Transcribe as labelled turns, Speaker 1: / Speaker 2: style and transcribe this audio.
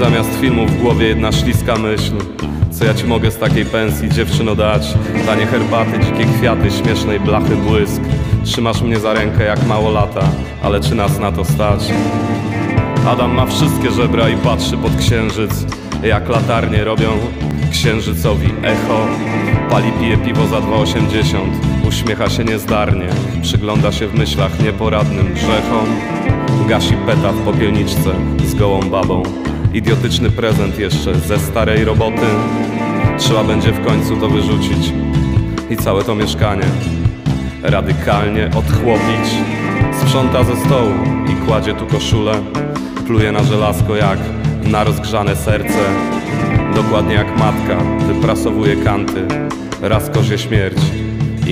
Speaker 1: Zamiast filmu w głowie jedna śliska myśl: co ja ci mogę z takiej pensji, dziewczyno, dać? Tanie herbaty, dzikie kwiaty, śmiesznej blachy błysk. Trzymasz mnie za rękę jak mało lata, ale czy nas na to stać? Adam ma wszystkie żebra i patrzy pod księżyc, jak latarnie robią księżycowi echo. Pali, pije piwo za 2,80, uśmiecha się niezdarnie, przygląda się w myślach nieporadnym grzechom. Gasi peta w popielniczce z gołą babą. Idiotyczny prezent jeszcze ze starej roboty. Trzeba będzie w końcu to wyrzucić i całe to mieszkanie radykalnie odchłopić. Sprząta ze stołu i kładzie tu koszulę. Pluje na żelazko jak na rozgrzane serce. Dokładnie jak matka wyprasowuje kanty. Raz kozie śmierć